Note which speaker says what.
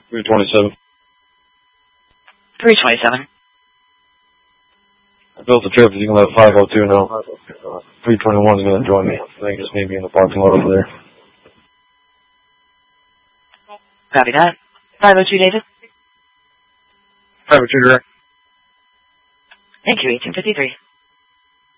Speaker 1: 327.
Speaker 2: 327.
Speaker 1: I built the trip. You can let 502 know. 321 is going to join me. They just need me in the parking lot over there.
Speaker 2: Copy that. 502, David.
Speaker 1: 502, direct.
Speaker 2: Thank you, 1853.